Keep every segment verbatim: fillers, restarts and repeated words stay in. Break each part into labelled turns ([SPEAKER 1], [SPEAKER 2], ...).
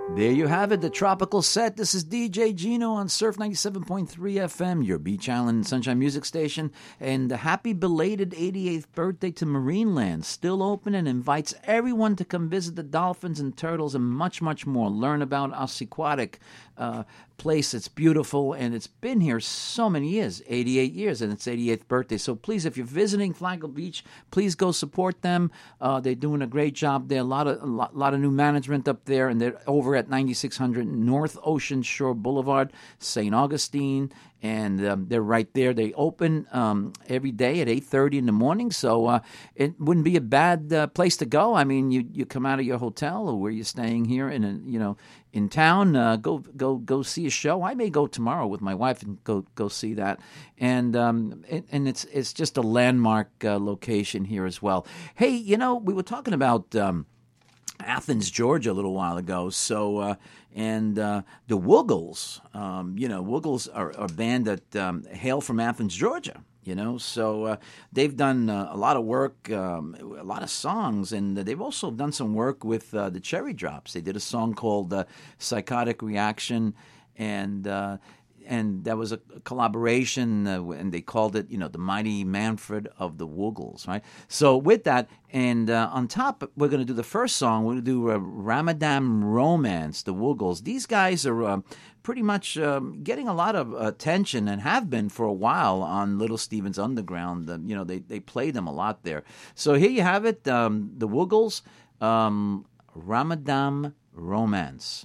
[SPEAKER 1] There you have it, the tropical set. This is D J Gino on Surf ninety-seven point three F M, your Beach Island Sunshine Music Station. And a happy belated eighty-eighth birthday to Marineland. Still open and invites everyone to come visit the dolphins and turtles and much, much more. Learn about us aquatic uh, place. It's beautiful, and it's been here so many years, eighty-eight years, and it's eighty-eighth birthday. So please, if you're visiting Flagler Beach, please go support them. Uh, they're doing a great job there. A lot of a lot, lot of new management up there, and they're over at ninety-six hundred North Ocean Shore Boulevard, Saint Augustine, and um, they're right there. They open um, every day at eight thirty in the morning, so uh, it wouldn't be a bad uh, place to go. I mean, you, you come out of your hotel or where you're staying here in a, you know in town, uh, go go go see a show. I may go tomorrow with my wife and go go see that, and um, it, and it's it's just a landmark uh, location here as well. Hey, you know, we were talking about Um, Athens, Georgia, a little while ago. So, uh, and uh, the Woogles, um, you know, Woogles are, are a band that um, hail from Athens, Georgia. You know, so uh, they've done uh, a lot of work, um, a lot of songs, and they've also done some work with uh, the Cherry Drops. They did a song called uh, "Psychotic Reaction," and uh, and that was a collaboration, uh, and they called it, you know, the Mighty Manfred of the Woogles, right? So with that, and uh, on top, we're going to do the first song. We're going to do uh, Ramadan Romance, the Woogles. These guys are uh, pretty much um, getting a lot of attention and have been for a while on Little Steven's Underground. Uh, you know, they, they play them a lot there. So here you have it, um, the Woogles, um, Ramadan Romance.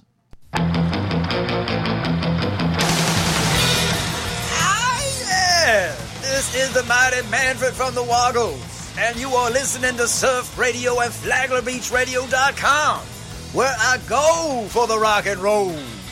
[SPEAKER 2] This is the Mighty Manfred from the Woggles, and you are listening to Surf Radio at Flagler Beach Radio dot com, where I go for the rock and roll.